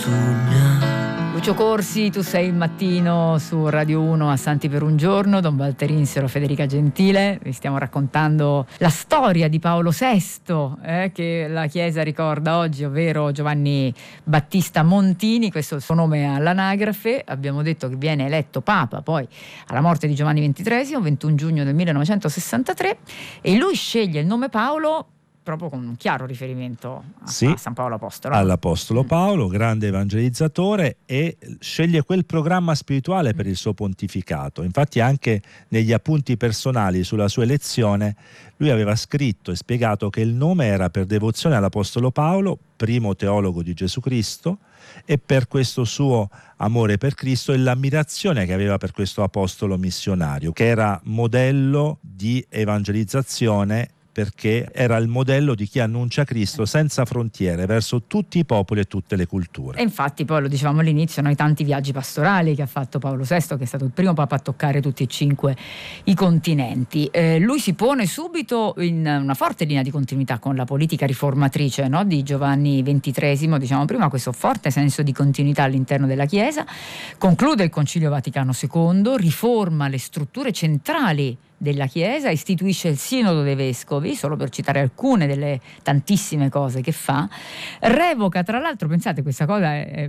Lucio Corsi, tu sei il mattino su Radio 1 a Santi per un giorno, Don Walter Insero, Federica Gentile. Vi stiamo raccontando la storia di Paolo VI, che la Chiesa ricorda oggi, ovvero Giovanni Battista Montini, questo è il suo nome all'anagrafe. Abbiamo detto che viene eletto Papa poi alla morte di Giovanni XXIII, 21 giugno del 1963, e lui sceglie il nome Paolo proprio con un chiaro riferimento a San Paolo Apostolo. All'Apostolo Paolo, grande evangelizzatore, e sceglie quel programma spirituale per il suo pontificato. Infatti anche negli appunti personali sulla sua elezione lui aveva scritto e spiegato che il nome era per devozione all'Apostolo Paolo, primo teologo di Gesù Cristo, e per questo suo amore per Cristo e l'ammirazione che aveva per questo apostolo missionario, che era modello di evangelizzazione, perché era il modello di chi annuncia Cristo senza frontiere verso tutti i popoli e tutte le culture. E infatti poi lo dicevamo all'inizio, i tanti viaggi pastorali che ha fatto Paolo VI, che è stato il primo Papa a toccare tutti e 5 i continenti. Lui si pone subito in una forte linea di continuità con la politica riformatrice, no, di Giovanni XXIII, diciamo prima, questo forte senso di continuità all'interno della Chiesa. Conclude il Concilio Vaticano II, riforma le strutture centrali della Chiesa, istituisce il Sinodo dei Vescovi, solo per citare alcune delle tantissime cose che fa, revoca, tra l'altro, pensate, questa cosa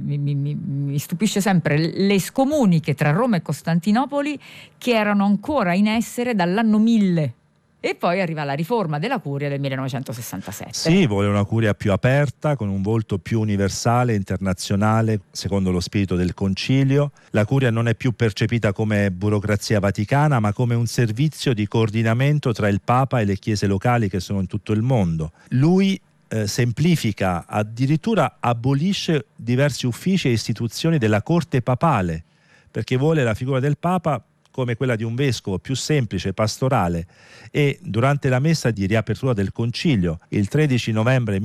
mi stupisce sempre, le scomuniche tra Roma e Costantinopoli che erano ancora in essere dall'anno 1000. E poi arriva la riforma della curia del 1967. Sì, vuole una curia più aperta, con un volto più universale, internazionale, secondo lo spirito del concilio. La curia non è più percepita come burocrazia vaticana, ma come un servizio di coordinamento tra il Papa e le chiese locali che sono in tutto il mondo. Lui semplifica, addirittura abolisce diversi uffici e istituzioni della corte papale, perché vuole la figura del Papa come quella di un vescovo, più semplice, pastorale. E durante la messa di riapertura del concilio, il 13 novembre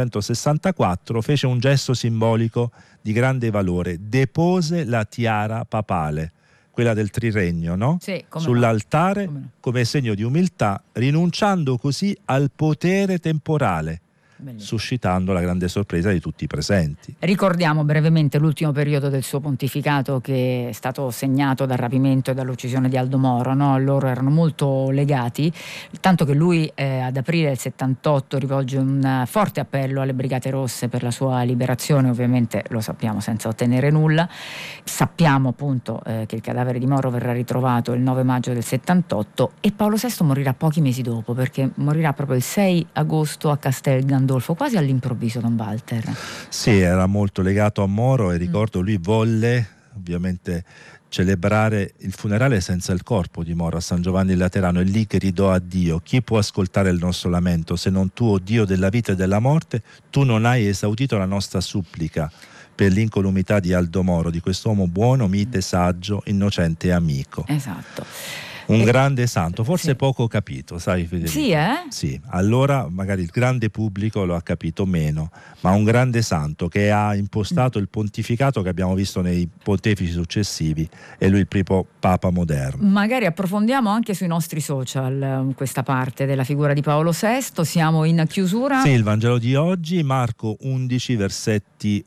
1964, fece un gesto simbolico di grande valore: depose la tiara papale, quella del triregno, no? Sì, sull'altare, come segno di umiltà, rinunciando così al potere temporale, suscitando la grande sorpresa di tutti i presenti. Ricordiamo brevemente l'ultimo periodo del suo pontificato, che è stato segnato dal rapimento e dall'uccisione di Aldo Moro, no? Loro erano molto legati, tanto che lui ad aprile del 78 rivolge un forte appello alle Brigate Rosse per la sua liberazione, ovviamente lo sappiamo senza ottenere nulla. Sappiamo appunto che il cadavere di Moro verrà ritrovato il 9 maggio del 78 e Paolo VI morirà pochi mesi dopo, perché morirà proprio il 6 agosto a Castel Gandolfo, quasi all'improvviso, Don Walter. Sì, era molto legato a Moro, e ricordo lui volle ovviamente celebrare il funerale senza il corpo di Moro a San Giovanni il Laterano, e lì gridò a Dio: chi può ascoltare il nostro lamento se non tu, o Dio della vita e della morte? Tu non hai esaudito la nostra supplica per l'incolumità di Aldo Moro, di quest'uomo buono, mite, saggio, innocente e amico. Esatto. Un grande santo, forse poco capito, sai Federico? Sì, Sì, allora magari il grande pubblico lo ha capito meno, ma un grande santo che ha impostato il pontificato che abbiamo visto nei pontefici successivi, è lui il primo Papa moderno. Magari approfondiamo anche sui nostri social questa parte della figura di Paolo VI. Siamo in chiusura. Sì, il Vangelo di oggi, Marco 11, versetti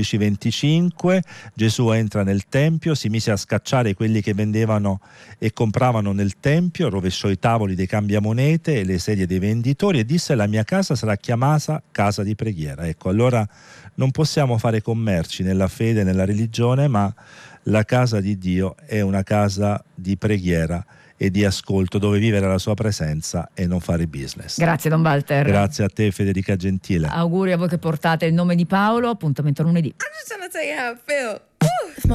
11-25. Gesù entra nel Tempio, si mise a scacciare quelli che vendevano e compravano nel Tempio, rovesciò i tavoli dei cambiamonete e le sedie dei venditori e disse: la mia casa sarà chiamata casa di preghiera. Ecco, allora non possiamo fare commerci nella fede, nella religione, ma la casa di Dio è una casa di preghiera e di ascolto, dove vivere la sua presenza e non fare business. Grazie Don Walter. Grazie a te Federica Gentile. Auguri a voi che portate il nome di Paolo. Appuntamento lunedì. I'm just trying to tell you how I feel.